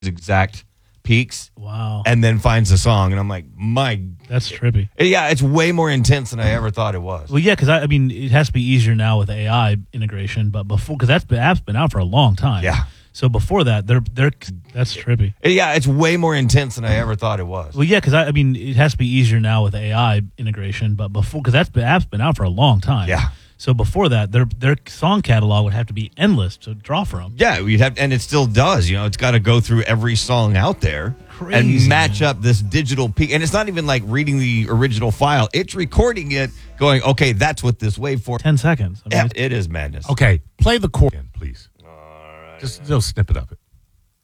exact peaks. Wow. And then finds the song, and I'm like, That's trippy. yeah, it's way more intense than I ever thought it was. Well, yeah, because I mean, it has to be easier now with AI integration, but before, because app's been out for a long time. Yeah. So before that, that's trippy. Yeah, it's way more intense than I ever thought it was. Well, yeah, because I mean, it has to be easier now with AI integration, but before, because app's been out for a long time. Yeah. So before that, their song catalog would have to be endless to draw from. Yeah, we'd have, and it still does. You know, it's got to go through every song out there Crazy, and match up this digital peak. And it's not even like reading the original file; it's recording it, going, "Okay, that's what this waveform." 10 seconds. I mean, Yeah, it is madness. Okay, play the chord again, please. All right. Just a little snippet of it.